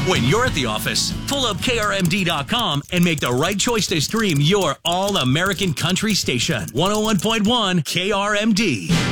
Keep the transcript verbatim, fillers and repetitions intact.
When you're at the office, pull up K R M D dot com and make the right choice to stream your all-American country station. one oh one point one K R M D.